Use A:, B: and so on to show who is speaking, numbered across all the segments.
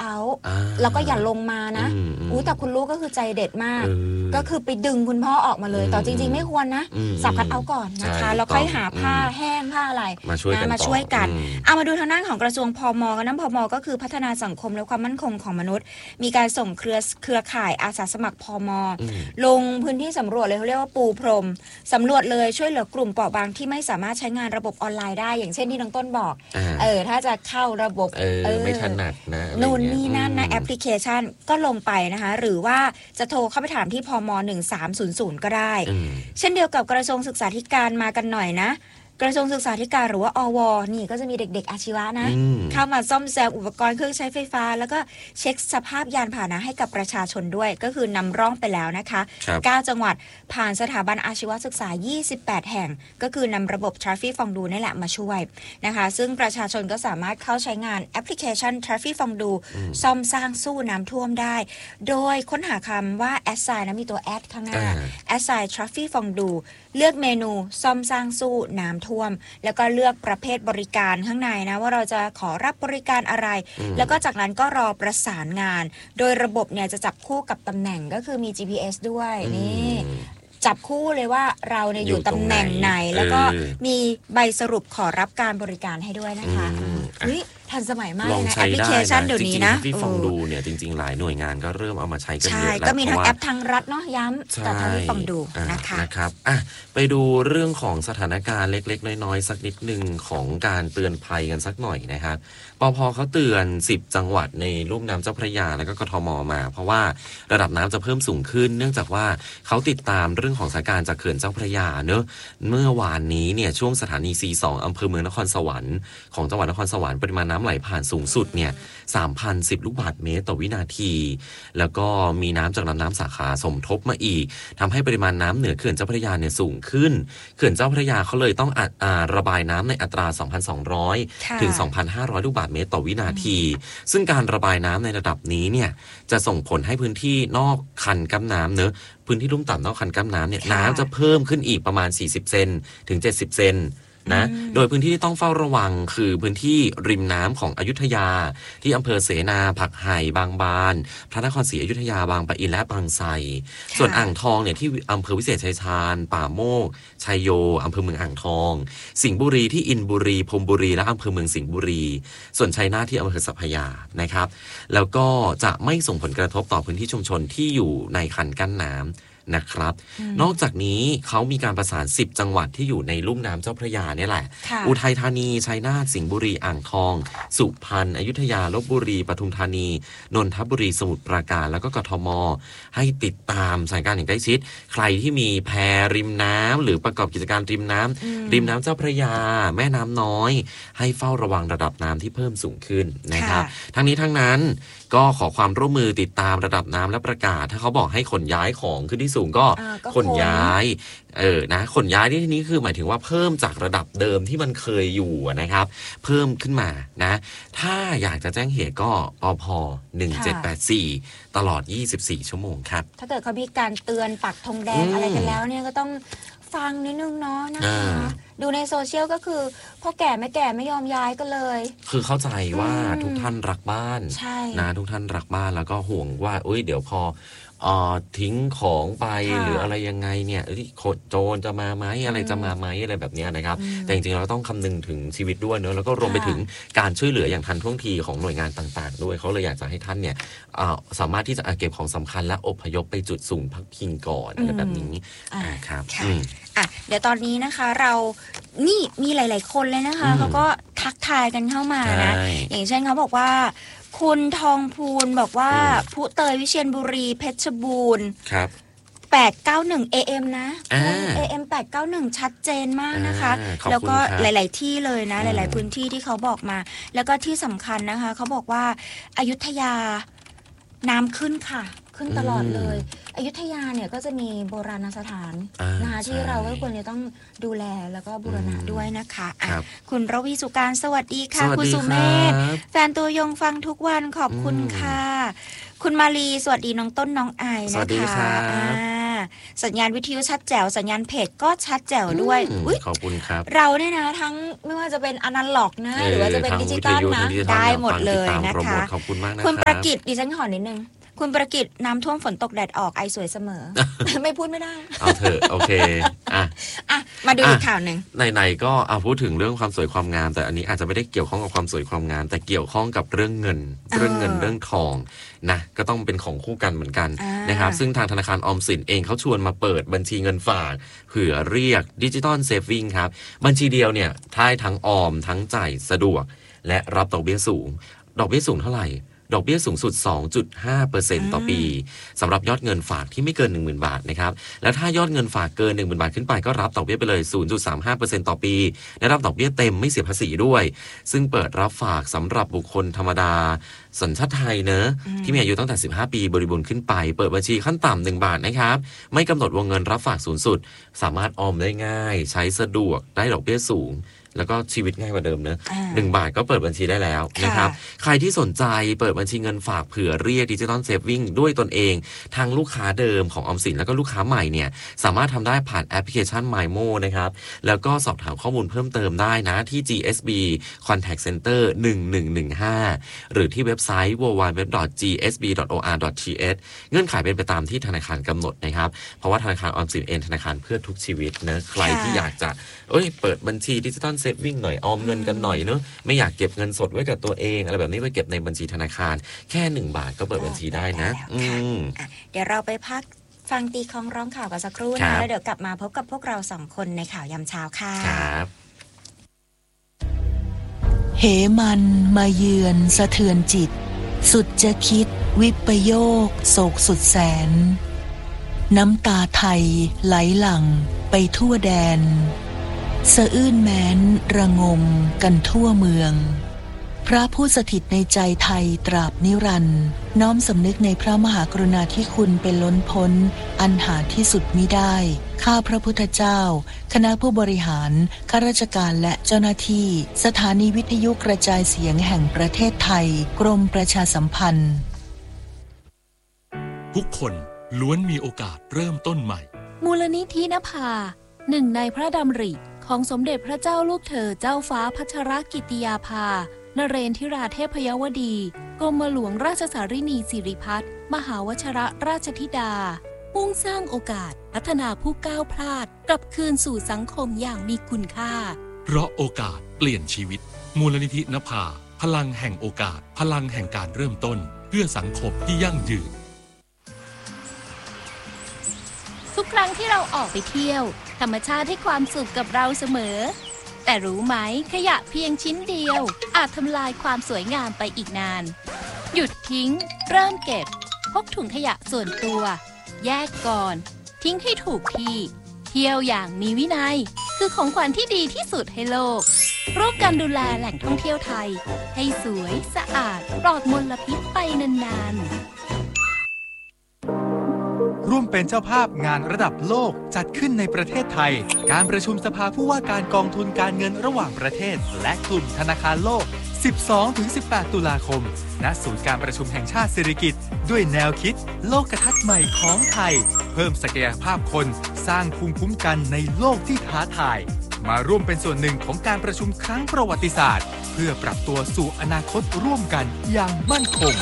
A: เอาท์แล้วก็อย่าลงมานะแต่คุณลูกก็คือใจเด็ดมากก็คือไปดึงคุณพ่อออกมาเลยแต่จริงๆไม่ควรนะสับคัทเอาท์ก่อนนะคะแล้วค่อยหาผ้าแห้งผ้าอะไรมาช่วยกันเอามาดูทางด้านของกระทรวงพม.กันนะพม.ก็คือพัฒนาสังคมและความมั่นคงของมนุษย์มีการส่งเครือข่ายอาสาสมัครพม.ลงพื้นที่สำรวจเลยเขาเรียกว่าปูพรมสำรวจเลยช่วยเหลือกลุ่มเปราะบางที่ไม่สามารถใช้งานระบบออนไลน์ได้อย่างเช่นที่น้องต้นบอกถ้าจะเข้าระบบ
B: ไม่ถนัดนะ
A: นู่นนี่นั่นนะแอปพลิเคชันก็ลงไปนะคะหรือว่าจะโทรเข้าไปถามที่พม1300ก็ได้เช่นเดียวกับกระทรวงศึกษาธิการมากันหน่อยนะกระทรวงศึกษาธิการหรือว่าอว.นี่ก็จะมีเด็กๆอาชีวะนะเข้ามาซ่อมแซมอุปกรณ์เครื่องใช้ไฟฟ้าแล้วก็เช็คสภาพยานพาหนะให้กับประชาชนด้วยก็คือนำร่องไปแล้วนะคะ9จังหวัดผ่านสถาบันอาชีวศึกษา28แห่งก็คือนำระบบ Traffic Fondue นี่แหละมาช่วยนะคะซึ่งประชาชนก็สามารถเข้าใช้งานแอปพลิเคชัน Traffic Fondue ซ่อมสร้างสู้น้ำท่วมได้โดยค้นหาคำว่า assign นะมีตัว add ข้างหน้า assign Traffic Fondue เลือกเมนูซ่อมสร้างสู้น้ำท่วมแล้วก็เลือกประเภทบริการข้างในนะว่าเราจะขอรับบริการอะไรแล้วก็จากนั้นก็รอประสานงานโดยระบบเนี่ยจะจับคู่กับตำแหน่งก็คือมี GPS ด้วยนี่จับคู่เลยว่าเราเนี่ยอยู่ตำแหน่งไหนแล้วก็มีใบสรุปขอรับการบริการให้ด้วยนะคะทันสมัยมากนะแอปพลิเคชันเดี๋ยวนี้นะ
B: ที่ฟังดูเนี่ยจริงๆหลายหน่วยงานก็เริ่มเอามาใช้กันเยอะแล้ว
A: ก็มีทั้งแอปทางรัฐเนาะย้ำกับที่ฟังดู
B: นะครับไปดูเรื่องของสถานการณ์เล็กๆน้อยๆสักนิดนึงของการเตือนภัยกันสักหน่อยนะครับปภ.เขาเตือน10จังหวัดในลุ่มน้ำเจ้าพระยาแล้วก็กทม.มาเพราะว่าระดับน้ำจะเพิ่มสูงขึ้นเนื่องจากว่าเขาติดตามเรื่องของสถานการณ์จากเขื่อนเจ้าพระยาเนอะเมื่อวานนี้เนี่ยช่วงสถานี C2 อำเภอเมืองนครสวรรค์ของจังหวัดนครสวรรค์ปริมาณน้ำไหลผ่านสูงสุดเนี่ย 3,010 ลูกบาศก์เมตรต่อวินาทีแล้วก็มีน้ำจากลำน้ำสาขาสมทบมาอีกทำให้ปริมาณน้ำเหนือเขื่อนเจ้าพระยาเนี่ยสูงขึ้นเขื่อนเจ้าพระยาเขาเลยต้องระบายน้ำในอัตรา 2,200 ถึง 2,500 ลูกบาศก์เมตรต่อวินาทีซึ่งการระบายน้ำในระดับนี้เนี่ยจะส่งผลให้พื้นที่นอกคันกั้นน้ำเนอะพื้นที่ลุ่มต่ำนอกคันกั้นน้ำเนี่ยน้ำจะเพิ่มขึ้นอีกประมาณ40เซนถึง70เซนนะโดยพื้นที่ที่ต้องเฝ้าระวังคือพื้นที่ริมน้ำของอยุธยาที่อำเภอเสนาผักไห่บางบานพระนครศรีอยุธยาบางปะอินและบางไทรส่วนอ่างทองเนี่ยที่อำเภอวิเศษชัยชาญป่าโมกชัยโยอำเภอเมืองอ่างทองสิงห์บุรีที่อินบุรีพรหมบุรีและอำเภอเมืองสิงห์บุรีส่วนชัยนาทที่อำเภอสัพพยานะครับแล้วก็จะไม่ส่งผลกระทบต่อพื้นที่ชุมชนที่อยู่ในคันกั้นน้ำนะครับนอกจากนี้เขามีการประสาน10จังหวัดที่อยู่ในลุ่มน้ำเจ้าพระยาเนี่ยแหละอุทัยธานีชัยนาทสิงห์บุรีอ่างทองสุพรรณอยุธยาลพบุรีปทุมธานีนนทบุรีสมุทรปราการแล้วก็กทมให้ติดตามสถานการณ์อย่างใกล้ชิดใครที่มีแพริมน้ำหรือประกอบกิจการริมน้ำเจ้าพระยาแม่น้ำน้อยให้เฝ้าระวังระดับน้ำที่เพิ่มสูงขึ้นนะครับทั้งนี้ทั้งนั้นก็ขอความร่วมมือติดตามระดับน้ำและประกาศถ้าเขาบอกให้ขนย้ายของขึ้นที่สูงก็ขนย้ายนะขนย้ายที่นี้คือหมายถึงว่าเพิ่มจากระดับเดิมที่มันเคยอยู่นะครับเพิ่มขึ้นมานะถ้าอยากจะแจ้งเหตุก็ปภ1784ตลอด24ชั่วโมงครับ
A: ถ้าเกิดเขามีการเตือนปักธงแดงอะไรกันแล้วเนี่ยก็ต้องฟังนิดนึงเนาะนะคะดูในโซเชียลก็คือพ่อแก่แม่แก่ไม่ยอมย้ายกันเลย
B: คือเข้าใจว่าทุกท่านรักบ้านนะทุกท่านรักบ้านแล้วก็ห่วงว่าเดี๋ยวพอทิ้งของไปหรืออะไรยังไงเนี่ยโจรจะมาไหมอะไรจะมาไหมอะไรแบบนี้นะครับแต่จริงๆเราต้องคำนึงถึงชีวิตด้วยเนอะแล้วก็รวมไปถึงการช่วยเหลืออย่างทันท่วงทีของหน่วยงานต่างๆด้วยเขาเลยอยากจะให้ท่านเนี่ยสามารถที่จะเก็บของสำคัญและอพยพไปจุดศูนย์พักพิงก่อนอะไรแบบนี้ครับ
A: เดี๋ยวตอนนี้นะคะเรานี่มีหลายๆคนเลยนะคะเขาก็ทักทายกันเข้ามานะอย่างเช่นเขาบอกว่าคุณทองพูนบอกว่าผู้เตยวิเชียรบุรีเพชรบูรณ์
B: ครับ
A: 891 AM นะ AM 891ชัดเจนมากนะคะแล้วก็หลายๆที่เลยนะหลายๆพื้นที่ที่เขาบอกมาแล้วก็ที่สำคัญนะคะเขาบอกว่าอยุธยาน้ำขึ้นค่ะขึ้นตลอดเลยอยุธยาเนี่ยก็จะมีโบราณสถานนะคะที่เราก็ควรจะต้องดูแลแล้วก็บูรณะด้วยนะคะคุณระวีสุการสวัสดีค่ะคุณสุเมธแฟนตัวยงฟังทุกวันขอบคุณค่ะคุณมาลีสวัสดีน้องต้นน้องไอนะคะสัญญาณวิทยุชัดแจ๋วสัญญาณเพจก็ชัดแจ๋วด้วย
B: ขอบคุณครับ
A: เราเนี่ยนะทั้งไม่ว่าจะเป็นอนาล็อกนะหรือว่าจะเป็นดิจิตอลนะได้หมดเลยนะคะ
B: ขอบคุณมากนะครับ
A: คุณประกิตดิฉันขอนิดนึงคุณประกิตน้ำท่วมฝนตกแดดออกไอสวยเสมอ ไม่พูดไม่ได้
B: เอาเถอะโอเค
A: มาดูอีกข่าวหนึ่ง
B: ไหนๆก็พูดถึงเรื่องความสวยความงามแต่อันนี้อาจจะไม่ได้เกี่ยวข้องกับความสวยความงามแต่เกี่ยวข้องกับเรื่องเงินเรื่องทองนะก็ต้องเป็นของคู่กันเหมือนกันนะครับซึ่งทางธนาคารออมสินเองเขาชวนมาเปิดบัญชีเงินฝากเผื่อเรียกดิจิตอลเซฟวิ่งครับบัญชีเดียวเนี่ยได้ทั้งออมทั้งจ่ายสะดวกและรับดอกเบี้ยสูงดอกเบี้ยสูงเท่าไหร่ดอกเบี้ยสูงสุด 2.5% ต่อปีสำหรับยอดเงินฝากที่ไม่เกิน 10,000 บาทนะครับแล้วถ้ายอดเงินฝากเกิน 10,000 บาทขึ้นไปก็รับดอกเบี้ยไปเลย 0.35% ต่อปีได้รับดอกเบี้ยเต็มไม่เสียภาษีด้วยซึ่งเปิดรับฝากสำหรับบุคคลธรรมดาสัญชาติไทยเนอะที่มีอายุตั้งแต่15ปีบริบูรณ์ขึ้นไปเปิดบัญชีขั้นต่ำ1 บาทนะครับไม่กำหนดวงเงินรับฝากสูงสุดสามารถออมได้ง่ายใช้สะดวกได้ดอกเบี้ยสูงแล้วก็ชีวิตง่ายกว่าเดิมเนอะ1 บาทก็เปิดบัญชีได้แล้วนะครับใครที่สนใจเปิดบัญชีเงินฝากเผื่อเรียกดิจิตอลเซฟวิ่งด้วยตนเองทางลูกค้าเดิมของออมสินแล้วก็ลูกค้าใหม่เนี่ยสามารถทำได้ผ่านแอปพลิเคชัน MyMo นะครับแล้วก็สอบถามข้อมูลเพิ่มเติมได้นะที่ GSB Contact Center 1115หรือที่เว็บไซต์ www.gsb.or.th เงื่อนไขเป็นไปตามที่ธนาคารกำหนดนะครับเพราะว่าธนาคารออมสินเองธนาคารเพื่อทุกชีวิตนะใครที่อยากจะเปิดบัญชีดิจิตอลเซฟวิ่งหน่อยออมเงินกันหน่อยเนอะไม่อยากเก็บเงินสดไว้กับตัวเองอะไรแบบนี้ไปเก็บในบัญชีธนาคารแค่1 บาทก็เปิดบัญชีได้นะ
A: เดี๋ยวเราไปพักฟังตีคล้องร้องข่าวกันสักครู่นะแล้วเดี๋ยวกลับมาพบกับพวกเรา2 คนในข่าวยามเช้าค่ะ
B: ครับ
C: เหมันมาเยือนสะเทือนจิตสุดจะคิดวิปโยคโศกสุดแสนน้ำตาไทยไหลหลั่งไปทั่วแดนสะอื้นแม้นระงมกันทั่วเมืองพระผู้สถิตในใจไทยตราบนิรันดร์น้อมสำนึกในพระมหากรุณาธิคุณเป็นล้นพ้นอันหาที่สุดมิได้ข้าพระพุทธเจ้าคณะผู้บริหารข้าราชการและเจ้าหน้าที่สถานีวิทยุกระจายเสียงแห่งประเทศไทยกรมประชาสัมพันธ์
D: ทุกคนล้วนมีโอกาสเริ่มต้นใหม่
E: มูลนิธินภาหนึ่งในพระดำริของสมเด็จพระเจ้าลูกเธอเจ้าฟ้าพัชรกิติยาภานเรนทิราเทพยวดีกรมหลวงราชสารินีสิริพัฒน์มหาวชิรราชธิดามุ่งสร้างโอกาสพัฒนาผู้ก้าวพลาดกลับคืนสู่สังคมอย่างมีคุณค่า
D: เพราะโอกาสเปลี่ยนชีวิตมูลนิธินภาพลังแห่งโอกาสพลังแห่งการเริ่มต้นเพื่อสังคมที่ยั่งยืน
E: ทุกครั้งที่เราออกไปเที่ยวธรรมชาติให้ความสุขกับเราเสมอแต่รู้ไหมขยะเพียงชิ้นเดียวอาจทำลายความสวยงามไปอีกนานหยุดทิ้งเริ่มเก็บพกถุงขยะส่วนตัวแยกก่อนทิ้งให้ถูกที่เที่ยวอย่างมีวินัยคือของขวัญที่ดีที่สุดให้โลกร่วมกันดูแลแหล่งท่องเที่ยวไทยให้สวยสะอาดปลอดมลพิษไปนานๆ
F: ร่วมเป็นเจ้าภาพงานระดับโลกจัดขึ้นในประเทศไทยการประชุมสภาผู้ว่าการกองทุนการเงินระหว่างประเทศและกลุ่มธนาคารโลก 12-18 ตุลาคมณศูนย์การประชุมแห่งชาติสิริกิติ์ด้วยแนวคิดโลกทัศน์ใหม่ของไทยเพิ่มศักยภาพคนสร้างภูมิคุ้มกันในโลกที่ท้าทายมาร่วมเป็นส่วนหนึ่งของการประชุมครั้งประวัติศาสตร์เพื่อปรับตัวสู่อนาคตร่วมกันอย่างมั่นคง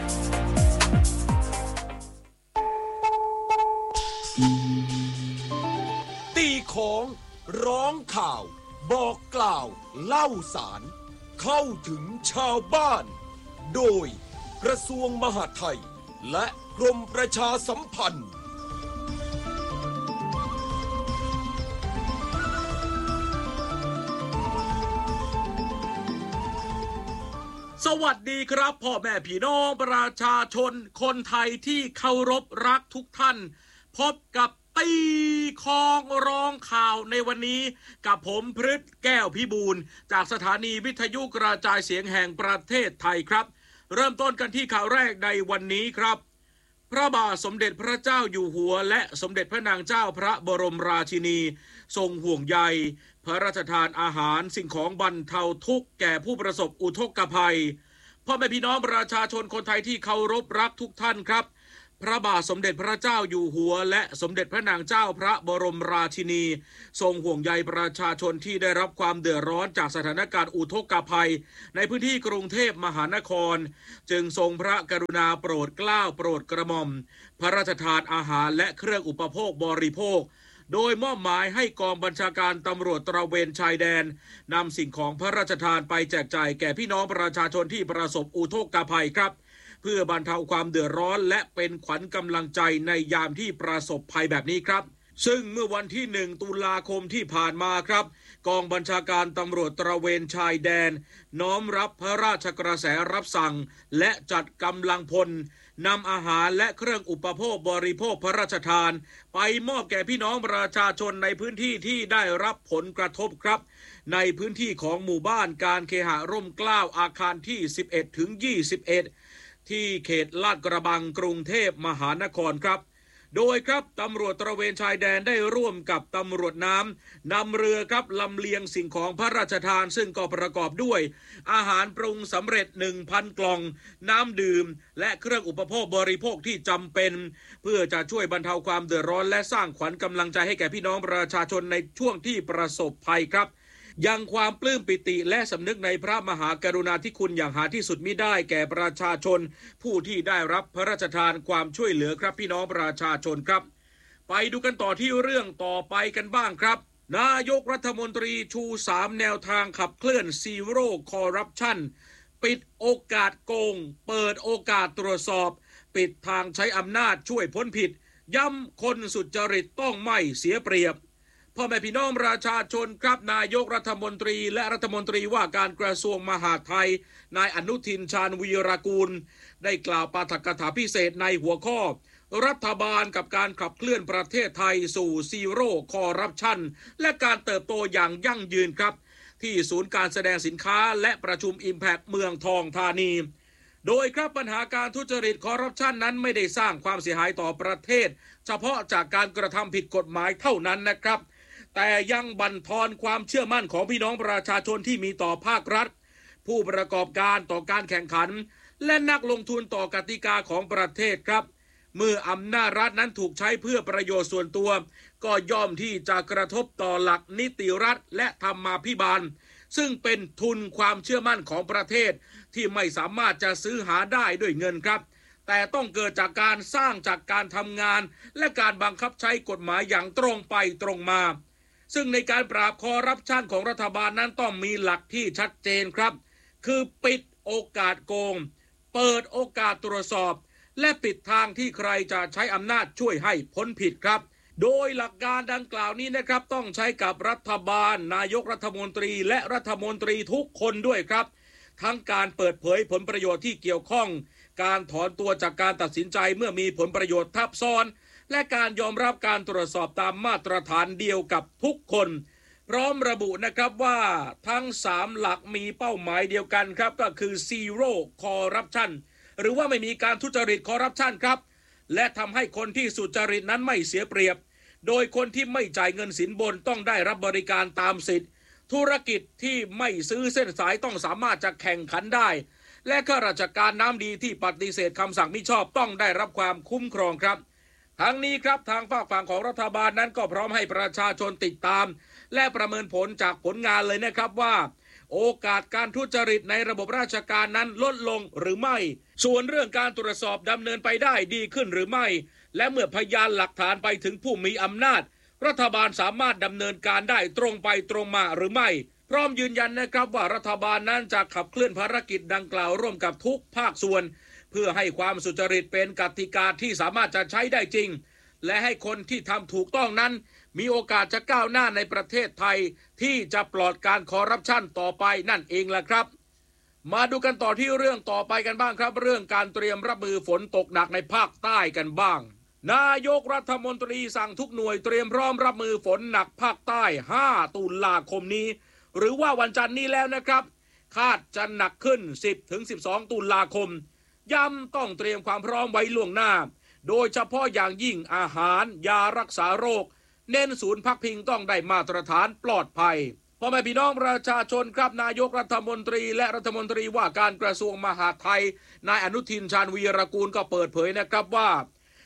G: ตีของร้องข่าวบอกกล่าวเล่าสารเข้าถึงชาวบ้านโดยกระทรวงมหาดไทยและกรมประชาสัมพันธ์
H: สวัสดีครับพ่อแม่พี่น้องประชาชนคนไทยที่เคารพรักทุกท่านพบกับตีคองร้องข่าวในวันนี้กับผมพฤทธิ์แก้วพิบูลจากสถานีวิทยุกระจายเสียงแห่งประเทศไทยครับเริ่มต้นกันที่ข่าวแรกในวันนี้ครับพระบาทสมเด็จพระเจ้าอยู่หัวและสมเด็จพระนางเจ้าพระบรมราชินีทรงห่วงใยพระราชทานอาหารสิ่งของบรรเทาทุกข์แก่ผู้ประสบอุทกภัยพ่อแม่พี่น้องประชาชนคนไทยที่เคารพรักทุกท่านครับพระบาทสมเด็จพระเจ้าอยู่หัวและสมเด็จพระนางเจ้าพระบรมราชินีทรงห่วงใยประชาชนที่ได้รับความเดือดร้อนจากสถานการณ์อุทกภัยในพื้นที่กรุงเทพมหานครจึงทรงพระกรุณาโปรดเกล้าโปรดกระหม่อมพระราชทานอาหารและเครื่องอุปโภคบริโภคโดยมอบหมายให้กองบัญชาการตำรวจตระเวนชายแดนนำสิ่งของพระราชทานไปแจกจ่ายแก่พี่น้องประชาชนที่ประสบอุทกภัยครับเพื่อบรรเทาความเดือดร้อนและเป็นขวัญกำลังใจในยามที่ประสบภัยแบบนี้ครับซึ่งเมื่อวันที่1 ตุลาคมที่ผ่านมาครับกองบัญชาการตำรวจตระเวนชายแดนน้อมรับพระราชกระแสรับสั่งและจัดกำลังพลนำอาหารและเครื่องอุปโภคบริโภคพระราชทานไปมอบแก่พี่น้องประชาชนในพื้นที่ที่ได้รับผลกระทบครับในพื้นที่ของหมู่บ้านการเคหะร่มเกล้าอาคารที่11 ถึง 21ที่เขตลาดกระบังกรุงเทพมหานครครับโดยครับตำรวจตระเวนชายแดนได้ร่วมกับตำรวจน้ำนำเรือครับลำเลียงสิ่งของพระราชทานซึ่งก็ประกอบด้วยอาหารปรุงสำเร็จ 1,000 กล่องน้ำดื่มและเครื่องอุปโภคบริโภคที่จำเป็นเพื่อจะช่วยบรรเทาความเดือดร้อนและสร้างขวัญกำลังใจให้แก่พี่น้องประชาชนในช่วงที่ประสบภัยครับยังความปลื้มปิติและสำนึกในพระมหากรุณาธิคุณอย่างหาที่สุดมิได้แก่ประชาชนผู้ที่ได้รับพระราชทานความช่วยเหลือครับพี่น้องประชาชนครับไปดูกันต่อที่เรื่องต่อไปกันบ้างครับนายกรัฐมนตรีชู3แนวทางขับเคลื่อนซีโร่คอร์รัปชันปิดโอกาสโกงเปิดโอกาสตรวจสอบปิดทางใช้อำนาจช่วยพ้นผิดย้ำคนสุจริตต้องไม่เสียเปรียบพ่อแม่พี่น้องประชาชนครับนายกรัฐมนตรีและรัฐมนตรีว่าการกระทรวงมหาดไทยนายอนุทินชาญวีรกูลได้กล่าวปาฐกถาพิเศษในหัวข้อรัฐบาลกับการขับเคลื่อนประเทศไทยสู่ซีโร่คอร์รัปชันและการเติบโตอย่างยั่งยืนครับที่ศูนย์การแสดงสินค้าและประชุม Impact เมืองทองธานีโดยครับปัญหาการทุจริตคอร์รัปชันนั้นไม่ได้สร้างความเสียหายต่อประเทศเฉพาะจากการกระทำผิดกฎหมายเท่านั้นนะครับแต่ยังบั่นทอนความเชื่อมั่นของพี่น้องประชาชนที่มีต่อภาครัฐผู้ประกอบการต่อการแข่งขันและนักลงทุนต่อกติกาของประเทศครับเมื่ออำนาจรัฐนั้นถูกใช้เพื่อประโยชน์ส่วนตัวก็ย่อมที่จะกระทบต่อหลักนิติรัฐและธรรมาภิบาลซึ่งเป็นทุนความเชื่อมั่นของประเทศที่ไม่สามารถจะซื้อหาได้ด้วยเงินครับแต่ต้องเกิดจากการสร้างจากการทำงานและการบังคับใช้กฎหมายอย่างตรงไปตรงมาซึ่งในการปราบคอร์รัปชันของรัฐบาลนั้นต้องมีหลักที่ชัดเจนครับคือปิดโอกาสโกงเปิดโอกาสตรวจสอบและปิดทางที่ใครจะใช้อำนาจช่วยให้พ้นผิดครับโดยหลักการดังกล่าวนี้นะครับต้องใช้กับรัฐบาลนายกรัฐมนตรีและรัฐมนตรีทุกคนด้วยครับทั้งการเปิดเผยผลประโยชน์ที่เกี่ยวข้องการถอนตัวจากการตัดสินใจเมื่อมีผลประโยชน์ทับซ้อนและการยอมรับการตรวจสอบตามมาตรฐานเดียวกับทุกคนพร้อมระบุนะครับว่าทั้ง3หลักมีเป้าหมายเดียวกันครับก็คือ Zero Corruption หรือว่าไม่มีการทุจริตคอร์รัปชันครับและทำให้คนที่สุจริตนั้นไม่เสียเปรียบโดยคนที่ไม่จ่ายเงินสินบนต้องได้รับบริการตามสิทธิ์ธุรกิจที่ไม่ซื้อเส้นสายต้องสามารถจะแข่งขันได้และข้าราชการน้ำดีที่ปฏิเสธคำสั่งมิชอบต้องได้รับความคุ้มครองครับทั้งนี้ครับทางฝากฝั่งของรัฐบาลนั้นก็พร้อมให้ประชาชนติดตามและประเมินผลจากผลงานเลยนะครับว่าโอกาสการทุจริตในระบบราชการนั้นลดลงหรือไม่ส่วนเรื่องการตรวจสอบดำเนินไปได้ดีขึ้นหรือไม่และเมื่อพยานหลักฐานไปถึงผู้มีอำนาจรัฐบาลสามารถดำเนินการได้ตรงไปตรงมาหรือไม่พร้อมยืนยันนะครับว่ารัฐบาลนั้นจะขับเคลื่อนภารกิจดังกล่าวร่วมกับทุกภาคส่วนเพื่อให้ความสุจริตเป็นกติกาที่สามารถจะใช้ได้จริงและให้คนที่ทำถูกต้องนั้นมีโอกาสจะก้าวหน้าในประเทศไทยที่จะปลอดการคอร์รัปชันต่อไปนั่นเองแหละครับมาดูกันต่อที่เรื่องต่อไปกันบ้างครับเรื่องการเตรียมรับมือฝนตกหนักในภาคใต้กันบ้างนายกรัฐมนตรีสั่งทุกหน่วยเตรียมพร้อมรับมือฝนหนักภาคใต้5 ตุลาคมนี้หรือว่าวันจันทร์นี้แล้วนะครับคาดจะหนักขึ้น 10-12 ตุลาคมย้ำต้องเตรียมความพร้อมไว้ล่วงหน้าโดยเฉพาะอย่างยิ่งอาหารยารักษาโรคเน้นศูนย์พักพิงต้องได้มาตรฐานปลอดภัยพ่อแม่พี่น้องประชาชนครับนายกรัฐมนตรีและรัฐมนตรีว่าการกระทรวงมหาดไทยนายอนุทินชาญวีรกูลก็เปิดเผยนะครับว่า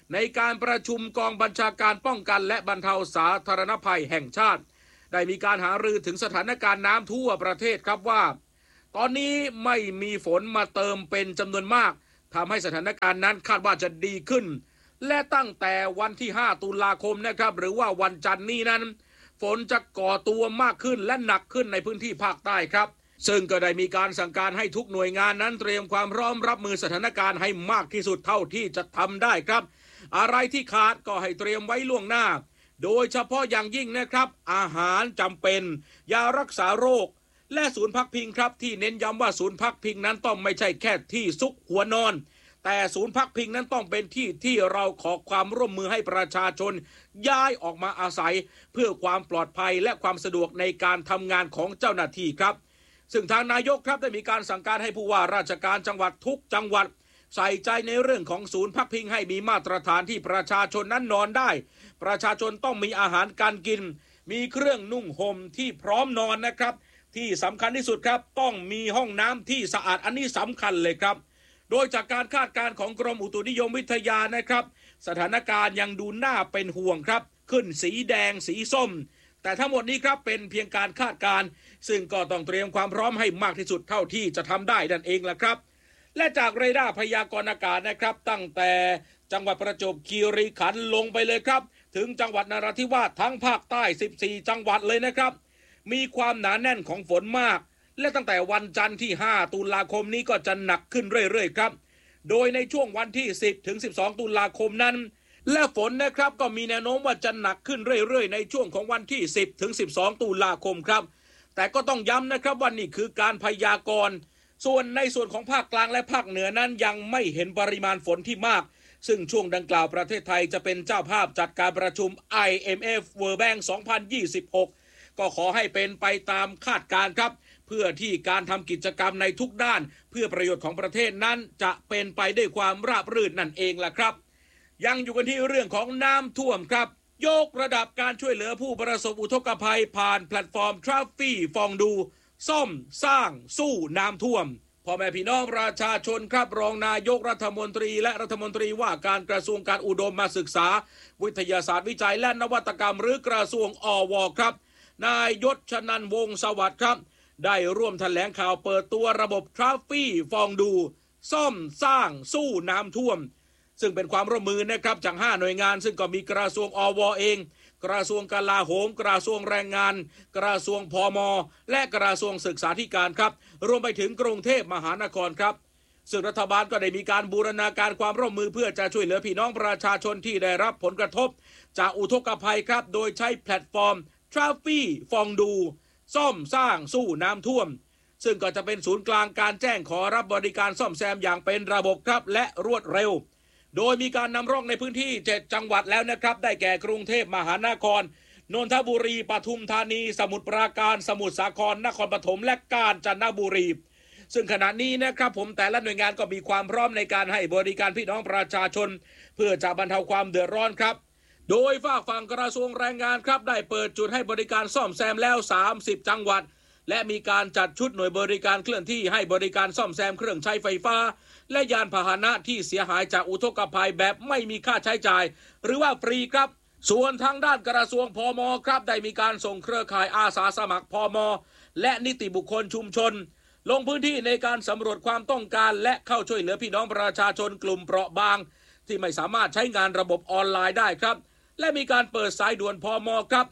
H: ในการประชุมกองบัญชาการป้องกันและบรรเทาสาธารณภัยแห่งชาติได้มีการหารือถึงสถานการณ์น้ำทั่วประเทศครับว่าตอนนี้ไม่มีฝนมาเติมเป็นจำนวนมากทำให้สถานการณ์นั้นคาดว่าจะดีขึ้นและตั้งแต่วันที่5ตุลาคมนะครับหรือว่าวันจันทร์นี้นั้นฝนจะก่อตัวมากขึ้นและหนักขึ้นในพื้นที่ภาคใต้ครับซึ่งก็ได้มีการสั่งการให้ทุกหน่วยงานนั้นเตรียมความพร้อมรับมือสถานการณ์ให้มากที่สุดเท่าที่จะทำได้ครับอะไรที่ขาดก็ให้เตรียมไว้ล่วงหน้าโดยเฉพาะอย่างยิ่งนะครับอาหารจำเป็นยารักษาโรคและศูนย์พักพิงครับที่เน้นย้ำว่าศูนย์พักพิงนั้นต้องไม่ใช่แค่ที่ซุกหัวนอนแต่ศูนย์พักพิงนั้นต้องเป็นที่ที่เราขอความร่วมมือให้ประชาชนย้ายออกมาอาศัยเพื่อความปลอดภัยและความสะดวกในการทำงานของเจ้าหน้าที่ครับซึ่งทางนายกครับได้มีการสั่งการให้ผู้ว่าราชการจังหวัดทุกจังหวัดใส่ใจในเรื่องของศูนย์พักพิงให้มีมาตรฐานที่ประชาชนนั้นนอนได้ประชาชนต้องมีอาหารการกินมีเครื่องนุ่งห่มที่พร้อมนอนนะครับที่สำคัญที่สุดครับต้องมีห้องน้ำที่สะอาดอันนี้สำคัญเลยครับโดยจากการคาดการณ์ของกรมอุตุนิยมวิทยานะครับสถานการณ์ยังดูน่าเป็นห่วงครับขึ้นสีแดงสีส้มแต่ทั้งหมดนี้ครับเป็นเพียงการคาดการณ์ซึ่งก็ต้องเตรียมความพร้อมให้มากที่สุดเท่าที่จะทำได้นั่นเองล่ะครับและจากเรดาร์พยากรณ์อากาศนะครับตั้งแต่จังหวัดประจวบคีรีขันธ์ลงไปเลยครับถึงจังหวัดนราธิวาสทั้งภาคใต้14จังหวัดเลยนะครับมีความหนาแน่นของฝนมากและตั้งแต่วันจันทร์ที่5ตุลาคมนี้ก็จะหนักขึ้นเรื่อยๆครับโดยในช่วงวันที่10ถึง12ตุลาคมนั้นและฝนนะครับก็มีแนวโน้มว่าจะหนักขึ้นเรื่อยๆในช่วงของวันที่10ถึง12ตุลาคมครับแต่ก็ต้องย้ำนะครับว่านี่คือการพยากรณ์ส่วนในส่วนของภาคกลางและภาคเหนือนั้นยังไม่เห็นปริมาณฝนที่มากซึ่งช่วงดังกล่าวประเทศไทยจะเป็นเจ้าภาพจัดการประชุม IMF World Bank 2026 ก็ขอให้เป็นไปตามคาดการณ์ครับเพื่อที่การทำกิจกรรมในทุกด้านเพื่อประโยชน์ของประเทศนั้นจะเป็นไปด้วยความราบรื่นนั่นเองล่ะครับยังอยู่กันที่เรื่องของน้ำท่วมครับยกระดับการช่วยเหลือผู้ประสบอุทกภัยผ่านแพลตฟอร์ม Traffi ฟองดูซ่อมสร้างสู้น้ำท่วมพ่อแม่พี่น้องประชาชนครับรองนายกรัฐมนตรีและรัฐมนตรีว่าการกระทรวงการอุดมศึกษาวิทยาศาสตร์วิจัยและนวัตกรรมหรือกระทรวงอว.ครับนายยศชนันท์วงศ์สวัสดิ์ครับได้ร่วมแถลงข่าวเปิดตัวระบบ Traffi ฟองดูซ่อมสร้างสู้น้ำท่วมซึ่งเป็นความร่วมมือนะครับจาก5หน่วยงานซึ่งก็มีกระทรวงอว.เองกระทรวงกลาโหมกระทรวงแรงงานกระทรวงพม.และกระทรวงศึกษาธิการครับรวมไปถึงกรุงเทพมหานครครับซึ่งรัฐบาลก็ได้มีการบูรณาการความร่วมมือเพื่อจะช่วยเหลือพี่น้องประชาชนที่ได้รับผลกระทบจากอุทกภัยครับโดยใช้แพลตฟอร์ม Traffi ฟองดูซ่อมสร้างสู้น้ำท่วมซึ่งก็จะเป็นศูนย์กลางการแจ้งขอรับบริการซ่อมแซมอย่างเป็นระบบครับและรวดเร็วโดยมีการนำร่องในพื้นที่7จังหวัดแล้วนะครับได้แก่กรุงเทพมหานครนนทบุรีปทุมธานีสมุทรปราการสมุทรสาครนครปฐมและกาญจนบุรีซึ่งขณะนี้นะครับผมแต่ละหน่วยงานก็มีความพร้อมในการให้บริการพี่น้องประชาชนเพื่อจะบรรเทาความเดือดร้อนครับโดยฝากฝั่งกระทรวงแรงงานครับได้เปิดจุดให้บริการซ่อมแซมแล้ว30จังหวัดและมีการจัดชุดหน่วยบริการเคลื่อนที่ให้บริการซ่อมแซมเครื่องใช้ไฟฟ้าและยานพาหนะที่เสียหายจากอุทกภัยแบบไม่มีค่าใช้จ่ายหรือว่าฟรีครับส่วนทางด้านกระทรวงพม.ครับได้มีการส่งเครือข่ายอาสาสมัครพม.และนิติบุคคลชุมชนลงพื้นที่ในการสำรวจความต้องการและเข้าช่วยเหลือพี่น้องประชาชนกลุ่มเปราะบางที่ไม่สามารถใช้งานระบบออนไลน์ได้ครับและมีการเปิดสายด่วนพม.ครับ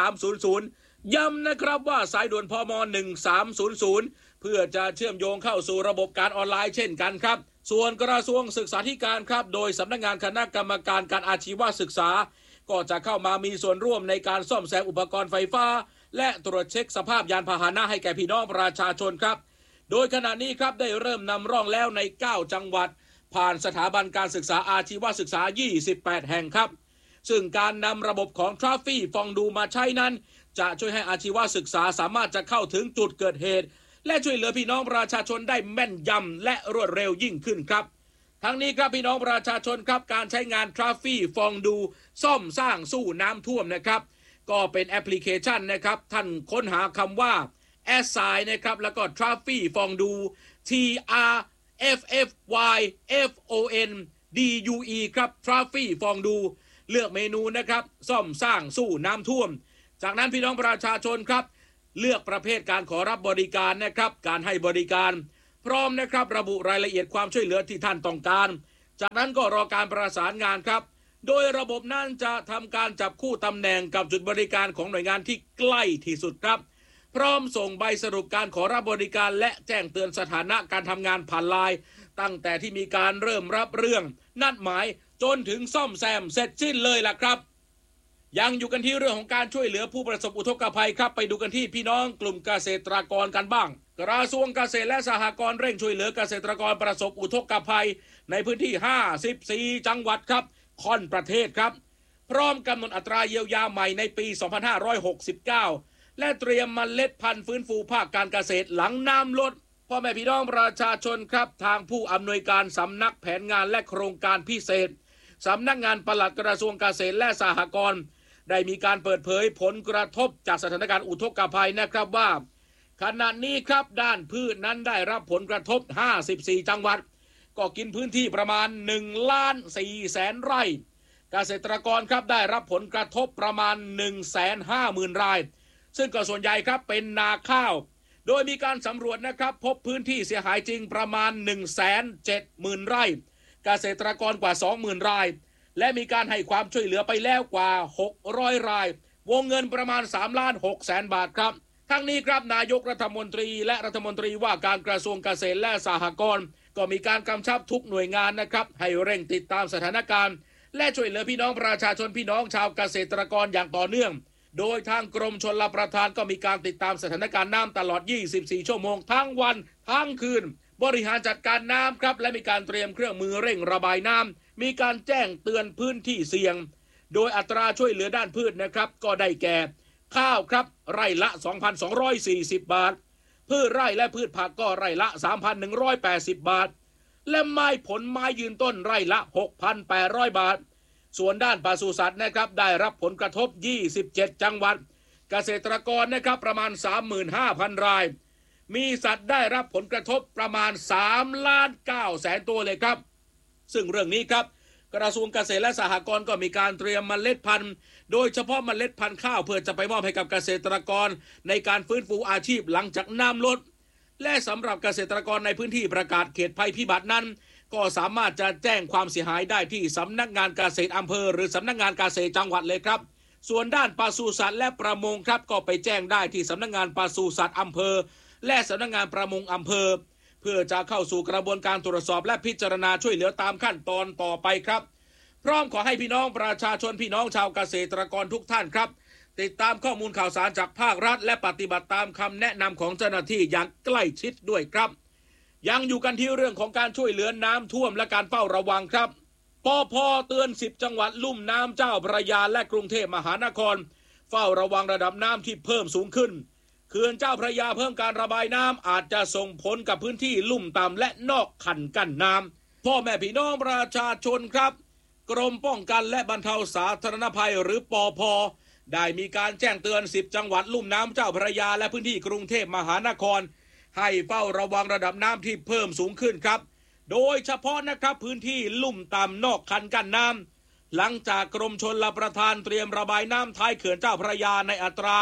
H: 1300ย้ำนะครับว่าสายด่วนพม1300เพื่อจะเชื่อมโยงเข้าสู่ระบบการออนไลน์เช่นกันครับส่วนกระทรวงศึกษาธิการครับโดยสำนักงานคณะกรรมการการอาชีวศึกษาก็จะเข้ามามีส่วนร่วมในการซ่อมแซมอุปกรณ์ไฟฟ้าและตรวจเช็คสภาพยานพาหนะให้แก่พี่น้องประชาชนครับโดยขณะนี้ครับได้เริ่มนำร่องแล้วใน9จังหวัดผ่านสถาบันการศึกษาอาชีวศึกษา28แห่งครับซึ่งการนำระบบของ Traffi ฟองดูมาใช้นั้นจะช่วยให้อาชีวศึกษาสามารถจะเข้าถึงจุดเกิดเหตุและช่วยเหลือพี่น้องประชาชนได้แม่นยำและรวดเร็วยิ่งขึ้นครับทั้งนี้ครับพี่น้องประชาชนครับการใช้งาน Traffi ฟองดูซ่อมสร้างสู้น้ำท่วมนะครับก็เป็นแอปพลิเคชันนะครับท่านค้นหาคำว่า Assign นะครับแล้วก็ Traffi ฟองดู TRFFYFON DUE ครับทราฟฟี่ฟองดูเลือกเมนูนะครับซ่อมสร้างสู้น้ำท่วมจากนั้นพี่น้องประชาชนครับเลือกประเภทการขอรับบริการนะครับการให้บริการพร้อมนะครับระบุรายละเอียดความช่วยเหลือที่ท่านต้องการจากนั้นก็รอการประสานงานครับโดยระบบนั้นจะทำการจับคู่ตำแหน่งกับจุดบริการของหน่วยงานที่ใกล้ที่สุดครับพร้อมส่งใบสรุปการขอรับบริการและแจ้งเตือนสถานะการทำงานผ่านไลน์ตั้งแต่ที่มีการเริ่มรับเรื่องนัดหมายจนถึงซ่อมแซมเสร็จสิ้นเลยล่ะครับยังอยู่กันที่เรื่องของการช่วยเหลือผู้ประสบอุทกภัยครับไปดูกันที่พี่น้องกลุ่มเกษตรกรกันบ้างกระทรวงเกษตรและสหกรณ์เร่งช่วยเหลือเกษตรกรประสบอุทกภัยในพื้นที่54จังหวัดครับค่อนประเทศครับพร้อมกำหนดอัตราเยียวยาใหม่ในปี2569และเตรียมเมล็ดพันธุ์ฟื้นฟูภาคการเกษตรหลังน้ำลดพ่อแม่พี่น้องประชาชนครับทางผู้อำนวยการสำนักแผนงานและโครงการพิเศษสำนักงานปลัดกระทรวงเกษตรและสหกรณ์ได้มีการเปิดเผยผลกระทบจากสถานการณ์อุทกภัยนะครับว่าขณะนี้ครับด้านพืชนั้นได้รับผลกระทบ54จังหวัดก็กินพื้นที่ประมาณ1,400,000 ไร่เกษตรกรครับได้รับผลกระทบประมาณ 150,000 รายซึ่งก็ส่วนใหญ่ครับเป็นนาข้าวโดยมีการสำรวจนะครับพบพื้นที่เสียหายจริงประมาณ 170,000 ไร่เกษตรกรกว่า 20,000 รายและมีการให้ความช่วยเหลือไปแล้วกว่า600รายวงเงินประมาณ 3,600,000 บาทครับทั้งนี้ครับนายกรัฐมนตรีและรัฐมนตรีว่าการกระทรวงเกษตรและสหกรณ์ก็มีการกำชับทุกหน่วยงานนะครับให้เร่งติดตามสถานการณ์และช่วยเหลือพี่น้องประชาชนพี่น้องชาวเกษตรกรอย่างต่อเนื่องโดยทางกรมชลประทานก็มีการติดตามสถานการณ์น้ำตลอด24ชั่วโมงทั้งวันทั้งคืนบริหารจัดการน้ำครับและมีการเตรียมเครื่องมือเร่งระบายน้ำมีการแจ้งเตือนพื้นที่เสี่ยงโดยอัตราช่วยเหลือด้านพืชนะครับก็ได้แก่ข้าวครับไร่ละ 2,240 บาทพืชไร่และพืชผักก็ไร่ละ 3,180 บาทและไม้ผลไม้ยืนต้นไร่ละ 6,800 บาทส่วนด้านปศุสัตว์นะครับได้รับผลกระทบ27จังหวัดเกษตรกรนะครับประมาณ 35,000 รายมีสัตว์ได้รับผลกระทบประมาณ 3,900,000 ตัวเลยครับซึ่งเรื่องนี้ครับกระทรวงเกษตรและสหกรณ์ก็มีการเตรียมเมล็ดพันธุ์โดยเฉพาะเมล็ดพันธุ์ข้าวเพื่อจะไปมอบให้กับเกษตรกรในการฟื้นฟูอาชีพหลังจากน้ำลดและสำหรับเกษตรกรในพื้นที่ประกาศเขตภัยพิบัตินั้นก็สามารถจะแจ้งความเสียหายได้ที่สำนักงานเกษตรอำเภอหรือสำนักงานเกษตรจังหวัดเลยครับส่วนด้านปศุสัตว์และประมงครับก็ไปแจ้งได้ที่สำนักงานปศุสัตว์อำเภอและสำนักงานประมงอำเภอเพื่อจะเข้าสู่กระบวนการตรวจสอบและพิจารณาช่วยเหลือตามขั้นตอนต่อไปครับพร้อมขอให้พี่น้องประชาชนพี่น้องชาวเกษตรกรทุกท่านครับติดตามข้อมูลข่าวสารจากภาครัฐและปฏิบัติตามคำแนะนำของเจ้าหน้าที่อย่างใกล้ชิดด้วยครับยังอยู่กันที่เรื่องของการช่วยเหลือน้ำท่วมและการเฝ้าระวังครับปภ.เตือน10จังหวัดลุ่มน้ำเจ้าพระยาและกรุงเทพมหานครเฝ้าระวังระดับน้ำที่เพิ่มสูงขึ้นเขื่อนเจ้าพระยาเพิ่มการระบายน้ำอาจจะส่งผลกับพื้นที่ลุ่มต่ำและนอกคันกั้นน้ำพ่อแม่พี่น้องประชาชนครับกรมป้องกันและบรรเทาสาธารณภัยหรือปภ.ได้มีการแจ้งเตือน10จังหวัดลุ่มน้ำเจ้าพระยาและพื้นที่กรุงเทพมหานครให้เฝ้าระวังระดับน้ำที่เพิ่มสูงขึ้นครับโดยเฉพาะนะครับพื้นที่ลุ่มต่ำนอกคันกั้นน้ำหลังจากกรมชลประทานเตรียมระบายน้ำท้ายเขื่อนเจ้าพระยาในอัตรา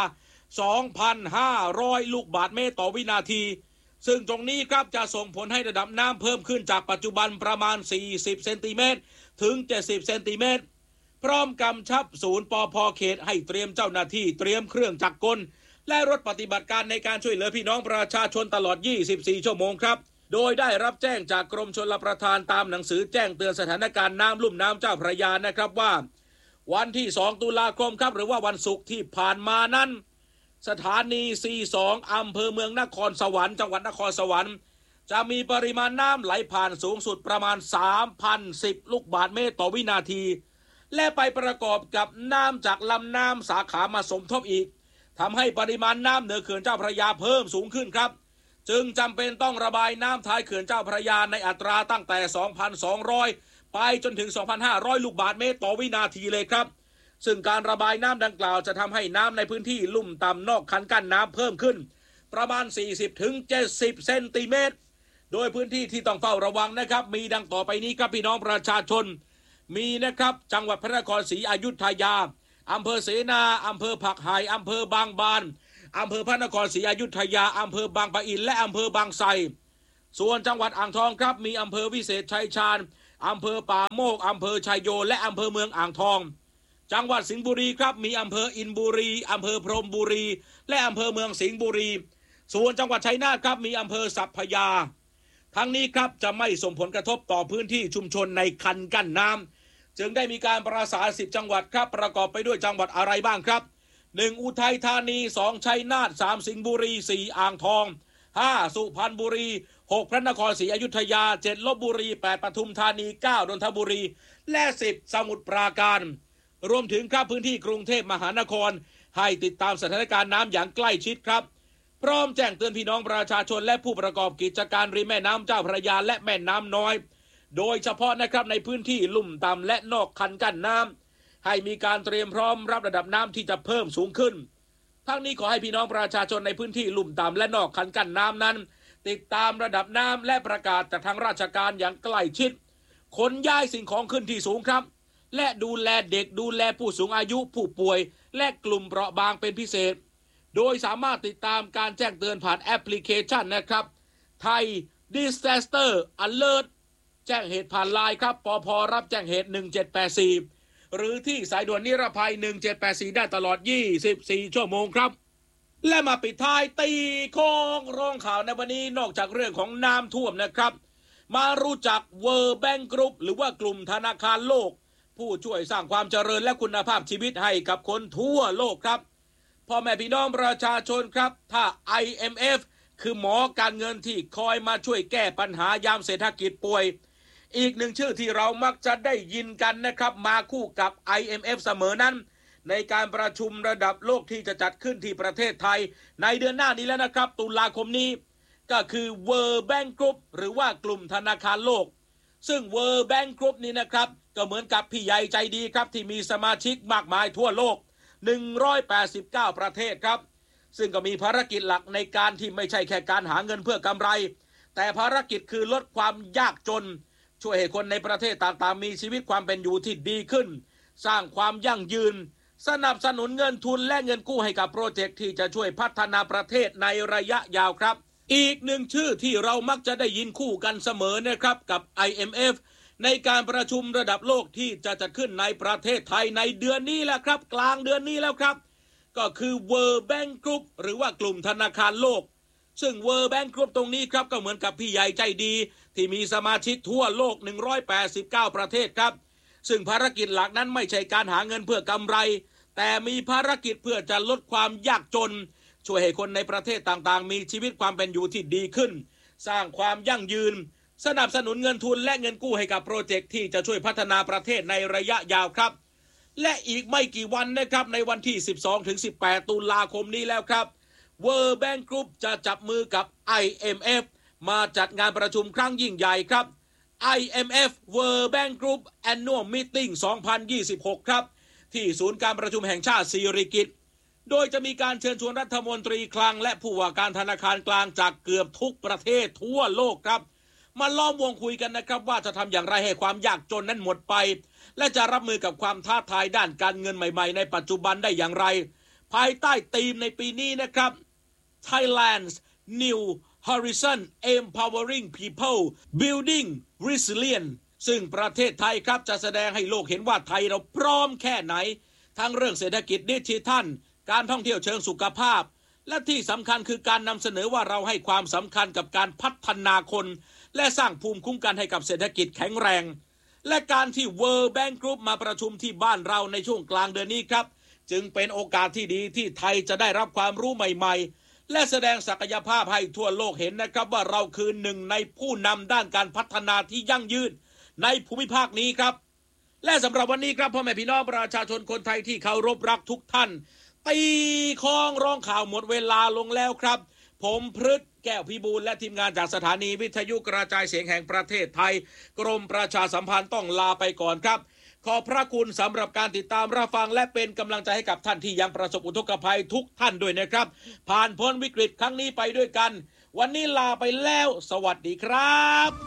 H: 2,500 ลูกบาศก์เมตรต่อวินาทีซึ่งตรงนี้ครับจะส่งผลให้ระดับน้ำเพิ่มขึ้นจากปัจจุบันประมาณ40เซนติเมตรถึง70เซนติเมตรพร้อมกำชับศูนย์ปภ.เขตให้เตรียมเจ้าหน้าที่เตรียมเครื่องจักรกลและรถปฏิบัติการในการช่วยเหลือพี่น้องประชาชนตลอด24ชั่วโมงครับโดยได้รับแจ้งจากกรมชลประทานตามหนังสือแจ้งเตือนสถานการณ์น้ำลุ่มน้ำเจ้าพระยานะครับว่าวันที่2ตุลาคมครับหรือว่าวันศุกร์ที่ผ่านมานั้นสถานี C2 อำเภอเมืองนครสวรรค์จังหวัดนครสวรรค์จะมีปริมาณน้ำไหลผ่านสูงสุดประมาณ 3,010 ลูกบาศก์เมตรต่อวินาทีและไปประกอบกับน้ำจากลำน้ำสาขามาสมทบอีกทำให้ปริมาณน้ำเหนือเขื่อนเจ้าพระยาเพิ่มสูงขึ้นครับจึงจำเป็นต้องระบายน้ำท้ายเขื่อนเจ้าพระยาในอัตราตั้งแต่ 2,200 ไปจนถึง 2,500 ลูกบาศก์เมตรต่อวินาทีเลยครับซึ่งการระบายน้ำดังกล่าวจะทำให้น้ำในพื้นที่ลุ่มต่ำนอกคันกั้นน้ำเพิ่มขึ้นประมาณ 40-70 เซนติเมตรโดยพื้นที่ที่ต้องเฝ้าระวังนะครับมีดังต่อไปนี้ครับพี่น้องประชาชนมีนะครับจังหวัดพระนครศรีอยุธยาอำเภอเสนาอำเภอผักไห่อำเภอบางบานอำเภอพระนครศรีอยุธยาอำเภอบางปะอินและอำเภอบางไทรส่วนจังหวัดอ่างทองครับมีอำเภอวิเศษชัยชาญอำเภอป่าโมกอำเภอชัยโยและอำเภอเมืองอ่างทองจังหวัดสิงห์บุรีครับมีอำเภออินบุรีอำเภอพรหมบุรีและอำเภอเมืองสิงห์บุรีส่วนจังหวัดชัยนาทครับมีอำเภอสัพพยาทั้งนี้ครับจะไม่ส่งผลกระทบต่อพื้นที่ชุมชนในคันกั้นน้ำจึงได้มีการประสาน10จังหวัดครับประกอบไปด้วยจังหวัดอะไรบ้างครับ1อุทัยธานี2ชัยนาท3สิงห์บุรี4อ่างทอง5สุพรรณบุรี6พระนครศรีอยุธยา7ลพบุรี8ปทุมธานี9นนทบุรีและ10สมุทรปราการรวมถึงครับพื้นที่กรุงเทพมหานครให้ติดตามสถานการณ์น้ำอย่างใกล้ชิดครับพร้อมแจ้งเตือนพี่น้องประชาชนและผู้ประกอบกิจการริมแม่น้ำเจ้าพระยาและแม่น้ำน้อยโดยเฉพาะนะครับในพื้นที่ลุ่มต่ำและนอกคันกั้นน้ำให้มีการเตรียมพร้อมรับระดับน้ำที่จะเพิ่มสูงขึ้นทั้งนี้ขอให้พี่น้องประชาชนในพื้นที่ลุ่มต่ำและนอกคันกั้นน้ำนั้นติดตามระดับน้ำและประกาศจากทางราชการอย่างใกล้ชิดขนย้ายสิ่งของขึ้นที่สูงครับและดูแลเด็กดูแลผู้สูงอายุผู้ป่วยและกลุ่มเปราะบางเป็นพิเศษโดยสามารถติดตามการแจ้งเตือนผ่านแอปพลิเคชันนะครับไทย Disaster Alert แจ้งเหตุผ่านไลน์ครับปภรับแจ้งเหตุ1784หรือที่สายด่วนนิรภัย1784ได้ตลอด24ชั่วโมงครับและมาปิดท้ายตีโค้งร้องข่าวในวันนี้นอกจากเรื่องของน้ำท่วมนะครับมารู้จัก World Bank Group หรือว่ากลุ่มธนาคารโลกผู้ช่วยสร้างความเจริญและคุณภาพชีวิตให้กับคนทั่วโลกครับพ่อแม่พี่น้องประชาชนครับถ้า IMF คือหมอการเงินที่คอยมาช่วยแก้ปัญหายามเศรษฐกิจป่วยอีกหนึ่งชื่อที่เรามักจะได้ยินกันนะครับมาคู่กับ IMF เสมอนั้นในการประชุมระดับโลกที่จะจัดขึ้นที่ประเทศไทยในเดือนหน้านี้แล้วนะครับตุลาคมนี้ก็คือ World Bank Group หรือว่ากลุ่มธนาคารโลกซึ่ง World Bank Group นี้นะครับก็เหมือนกับพี่ใหญ่ใจดีครับที่มีสมาชิกมากมายทั่วโลก189ประเทศครับซึ่งก็มีภารกิจหลักในการที่ไม่ใช่แค่การหาเงินเพื่อกำไรแต่ภารกิจคือลดความยากจนช่วยให้คนในประเทศต่างๆมีชีวิตความเป็นอยู่ที่ดีขึ้นสร้างความยั่งยืนสนับสนุนเงินทุนและเงินกู้ให้กับโปรเจกต์ที่จะช่วยพัฒนาประเทศในระยะยาวครับอีกหนึ่งชื่อที่เรามักจะได้ยินคู่กันเสมอนะครับกับ IMF ในการประชุมระดับโลกที่จะจัดขึ้นในประเทศไทยในเดือนนี้แหละครับกลางเดือนนี้แล้วครับก็คือ World Bank Group หรือว่ากลุ่มธนาคารโลกซึ่ง World Bank Group ตรงนี้ครับก็เหมือนกับพี่ใหญ่ใจดีที่มีสมาชิกทั่วโลก189ประเทศครับซึ่งภารกิจหลักนั้นไม่ใช่การหาเงินเพื่อกำไรแต่มีภารกิจเพื่อจะลดความยากจนช่วยให้คนในประเทศต่างๆมีชีวิตความเป็นอยู่ที่ดีขึ้นสร้างความยั่งยืนสนับสนุนเงินทุนและเงินกู้ให้กับโปรเจกต์ที่จะช่วยพัฒนาประเทศในระยะยาวครับและอีกไม่กี่วันนะครับในวันที่ 12-18 ตุลาคมนี้แล้วครับ World Bank Group จะจับมือกับ IMF มาจัดงานประชุมครั้งยิ่งใหญ่ครับ IMF World Bank Group Annual Meeting 2026 ครับที่ศูนย์การประชุมแห่งชาติสิริกิติ์โดยจะมีการเชิญชวนรัฐมนตรีคลังและผู้ว่าการธนาคารกลางจากเกือบทุกประเทศทั่วโลกครับมาล้อมวงคุยกันนะครับว่าจะทำอย่างไรให้ความยากจนนั้นหมดไปและจะรับมือกับความท้าทายด้านการเงินใหม่ๆในปัจจุบันได้อย่างไรภายใต้ธีมในปีนี้นะครับ Thailand's New Horizon Empowering People Building Resilience ซึ่งประเทศไทยครับจะแสดงให้โลกเห็นว่าไทยเราพร้อมแค่ไหนทั้งเรื่องเศรษฐกิจดิจิทัลการท่องเที่ยวเชิงสุขภาพและที่สำคัญคือการนำเสนอว่าเราให้ความสำคัญกับการพัฒนาคนและสร้างภูมิคุ้มกันให้กับเศรษฐกิจแข็งแรงและการที่ World Bank Group มาประชุมที่บ้านเราในช่วงกลางเดือนนี้ครับจึงเป็นโอกาสที่ดีที่ไทยจะได้รับความรู้ใหม่ๆและแสดงศักยภาพให้ทั่วโลกเห็นนะครับว่าเราคือหนึ่งในผู้นำด้านการพัฒนาที่ยั่งยืนในภูมิภาคนี้ครับและสำหรับวันนี้ครับพ่อแม่พี่น้องประชาชนคนไทยที่เคารพรักทุกท่านตีข้องร้องข่าวหมดเวลาลงแล้วครับผมพฤทธิ์แก้วพิบูลและทีมงานจากสถานีวิทยุกระจายเสียงแห่งประเทศไทยกรมประชาสัมพันธ์ต้องลาไปก่อนครับขอบพระคุณสำหรับการติดตามรับฟังและเป็นกำลังใจให้กับท่านที่ยังประสบอุทกภัยทุกท่านด้วยนะครับผ่านพ้นวิกฤตครั้งนี้ไปด้วยกันวันนี้ลาไปแล้วสวัสดีครับ